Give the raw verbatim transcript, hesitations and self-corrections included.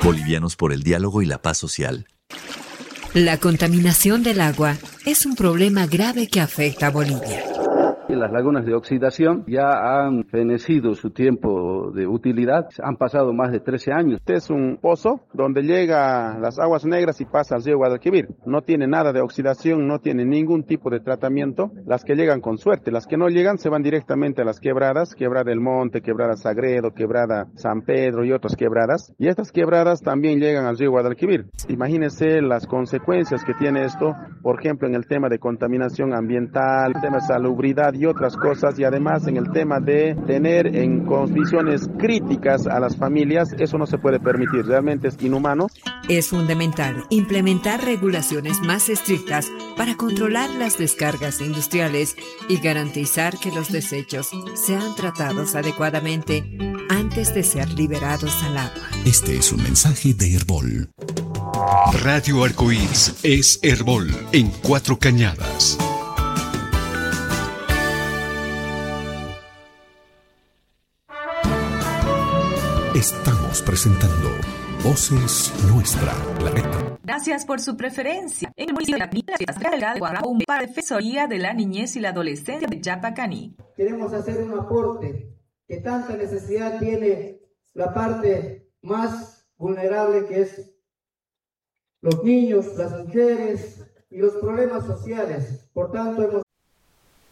Bolivianos por el diálogo y la paz social. La contaminación del agua es un problema grave que afecta a Bolivia. Las lagunas de oxidación ya han fenecido su tiempo de utilidad, han pasado más de trece años. Este es un pozo donde llega las aguas negras y pasa al río Guadalquivir. No tiene nada de oxidación, no tiene ningún tipo de tratamiento. Las que llegan con suerte, las que no llegan se van directamente a las quebradas, Quebrada del Monte, Quebrada Sagredo, Quebrada San Pedro y otras quebradas. Y estas quebradas también llegan al río Guadalquivir. Imagínense las consecuencias que tiene esto, por ejemplo, en el tema de contaminación ambiental, el tema de salubridad y otras cosas, y además en el tema de tener en condiciones críticas a las familias. Eso no se puede permitir, realmente es inhumano. Es fundamental implementar regulaciones más estrictas para controlar las descargas industriales y garantizar que los desechos sean tratados adecuadamente antes de ser liberados al agua. Este es un mensaje de Herbol. Radio Arcoíris es Herbol en Cuatro Cañadas. Estamos presentando Voces Nuestra Planeta. Gracias por su preferencia. En el municipio de La Pinta, de Guaraú, para Defensoría de la Niñez y la Adolescencia de Yapacaní. Queremos hacer un aporte que tanta necesidad tiene la parte más vulnerable, que es los niños, las mujeres y los problemas sociales. Por tanto, hemos